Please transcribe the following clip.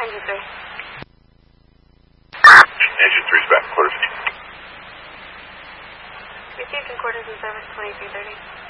Engine 3. Engine 3's back, quarters. Received in quarters in service 2330.